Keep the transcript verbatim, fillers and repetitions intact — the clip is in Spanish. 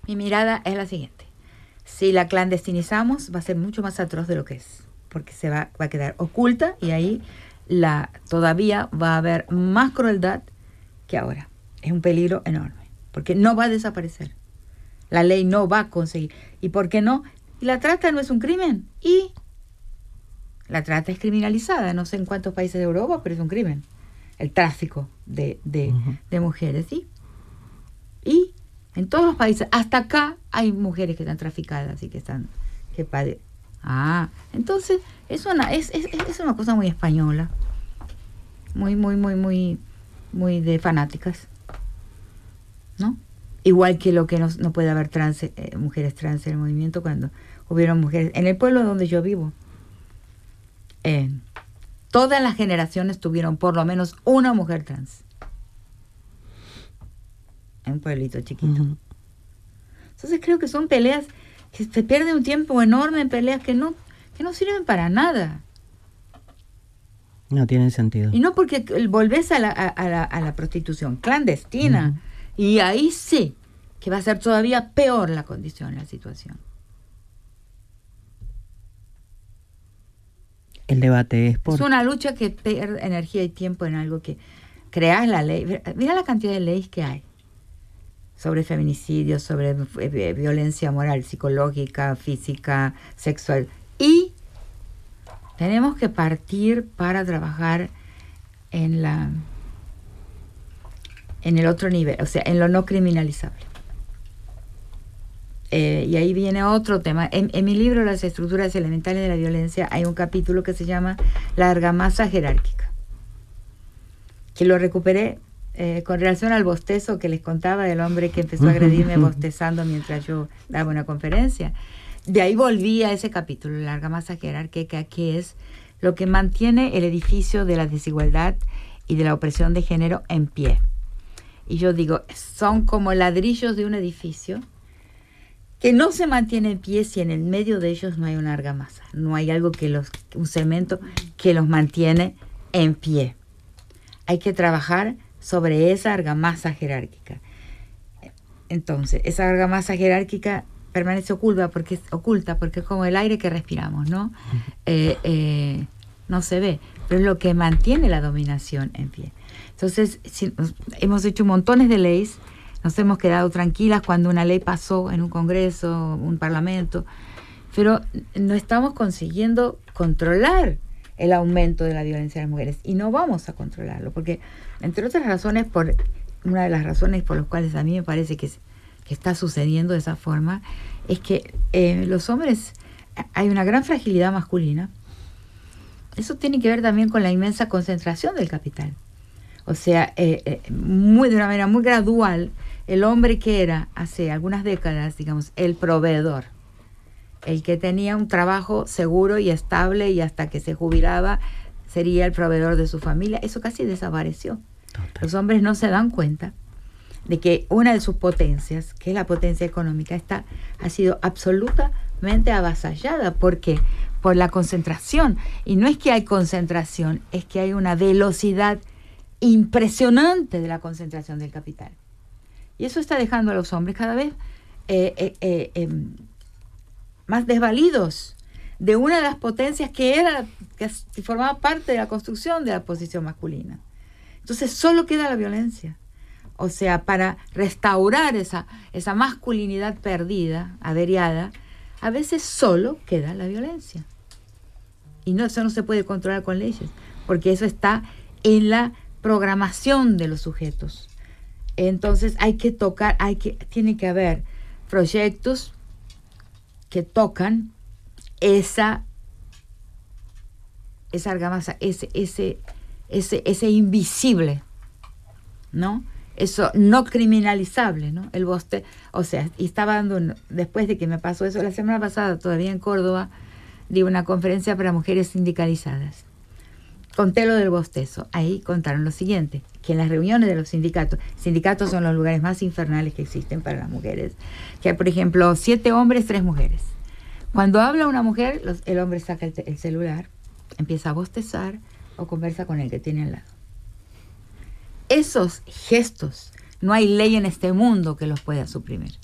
Mi mirada es la siguiente. Si la clandestinizamos, va a ser mucho más atroz de lo que es, porque se va, va a quedar oculta y ahí la, todavía va a haber más crueldad que ahora. Es un peligro enorme, porque no va a desaparecer. La ley no va a conseguir. ¿Y por qué no? Y la trata no es un crimen. Y la trata es criminalizada. No sé en cuántos países de Europa, pero es un crimen. El tráfico de, de, uh-huh. de mujeres. ¿Sí? Y en todos los países, hasta acá, hay mujeres que están traficadas y que están... que pade- Ah, entonces es una, es, es, es una cosa muy española. Muy, muy, muy, muy, muy de fanáticas. ¿No? Igual que lo que no, no puede haber trans, eh, mujeres trans en el movimiento cuando hubieron mujeres. En el pueblo donde yo vivo, eh, todas las generaciones tuvieron por lo menos una mujer trans. En un pueblito chiquito. Uh-huh. Entonces creo que son peleas que se pierde un tiempo enorme en peleas que no, que no sirven para nada. No tienen sentido. Y no porque volvés a la, a, a la, a la prostitución clandestina. Uh-huh. Y ahí sí, que va a ser todavía peor la condición, la situación. El debate es por... Es una lucha que pierde energía y tiempo en algo que creas la ley. Mira la cantidad de leyes que hay sobre feminicidio, sobre violencia moral, psicológica, física, sexual. Y tenemos que partir para trabajar en la... en el otro nivel, o sea, en lo no criminalizable. Eh, y ahí viene otro tema. En, en mi libro, Las estructuras elementales de la violencia, hay un capítulo que se llama La argamasa jerárquica, que lo recuperé eh, con relación al bostezo que les contaba del hombre que empezó a agredirme bostezando mientras yo daba una conferencia. De ahí volví a ese capítulo, La argamasa jerárquica, que es lo que mantiene el edificio de la desigualdad y de la opresión de género en pie. Y yo digo, son como ladrillos de un edificio que no se mantiene en pie si en el medio de ellos no hay una argamasa, no hay algo que los, un cemento que los mantiene en pie. Hay que trabajar sobre esa argamasa jerárquica. Entonces, esa argamasa jerárquica permanece oculta porque, oculta porque es como el aire que respiramos, ¿no? Eh, eh, no se ve, pero es lo que mantiene la dominación en pie. Entonces, si, hemos hecho montones de leyes, nos hemos quedado tranquilas cuando una ley pasó en un congreso, un parlamento, pero no estamos consiguiendo controlar el aumento de la violencia de las mujeres y no vamos a controlarlo, porque entre otras razones, por una de las razones por las cuales a mí me parece que, que está sucediendo de esa forma, es que eh, los hombres, hay una gran fragilidad masculina. Eso tiene que ver también con la inmensa concentración del capital. O sea, eh, eh, muy, de una manera muy gradual, el hombre que era hace algunas décadas, digamos, el proveedor, el que tenía un trabajo seguro y estable y hasta que se jubilaba sería el proveedor de su familia, eso casi desapareció. Total. Los hombres no se dan cuenta de que una de sus potencias, que es la potencia económica, está, ha sido absolutamente avasallada. ¿Por qué? Por la concentración. Y no es que hay concentración, es que hay una velocidad impresionante de la concentración del capital. Y eso está dejando a los hombres cada vez eh, eh, eh, eh, más desvalidos de una de las potencias que era, que formaba parte de la construcción de la posición masculina. Entonces solo queda la violencia. O sea, para restaurar esa, esa masculinidad perdida, averiada, a veces solo queda la violencia. Y no, eso no se puede controlar con leyes, porque eso está en la programación de los sujetos. Entonces hay que tocar, hay que, tiene que haber proyectos que tocan esa, esa argamasa, ese, ese, ese, ese invisible, ¿no? Eso no criminalizable, ¿no? El boste, o sea, y estaba dando, después de que me pasó eso, la semana pasada, todavía en Córdoba, di una conferencia para mujeres sindicalizadas. Conté lo del bostezo. Ahí contaron lo siguiente, que en las reuniones de los sindicatos, sindicatos son los lugares más infernales que existen para las mujeres, que hay, por ejemplo, siete hombres, tres mujeres. Cuando habla una mujer, los, el hombre saca el, el celular, empieza a bostezar o conversa con el que tiene al lado. Esos gestos, no hay ley en este mundo que los pueda suprimir.